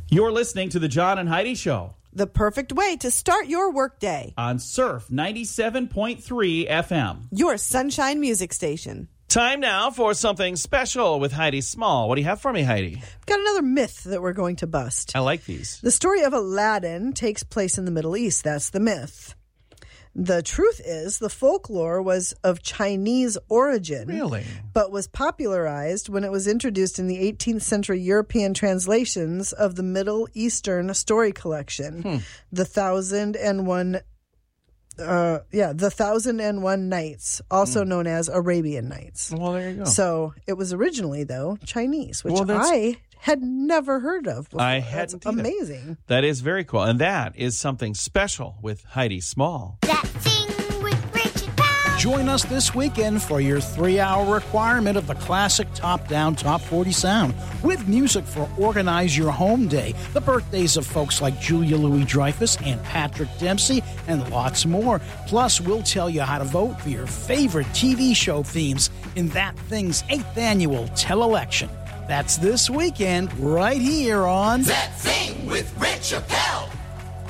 You're listening to the John and Heidi Show. The perfect way to start your workday. On Surf 97.3 FM. Your sunshine music station. Time now for something special with Heidi Small. What do you have for me, Heidi? Got another myth that we're going to bust. I like these. The story of Aladdin takes place in the Middle East. That's the myth. The truth is, the folklore was of Chinese origin. Really? But was popularized when it was introduced in the 18th century European translations of the Middle Eastern story collection, The 1001 Nights, also known as Arabian Nights. Well, there you go. So it was originally, though, Chinese, which I had never heard of before. I hadn't That's either. amazing. That is very cool. And that is something special with Heidi Small. That thing with Richard Powell. Join us this weekend for your 3-hour requirement of the classic top-down Top 40 sound with music for Organize Your Home Day, the birthdays of folks like Julia Louis-Dreyfus and Patrick Dempsey, and lots more. Plus, we'll tell you how to vote for your favorite TV show themes in That Thing's 8th annual Tele-Election. That's this weekend, right here on That Thing with Rich Appel.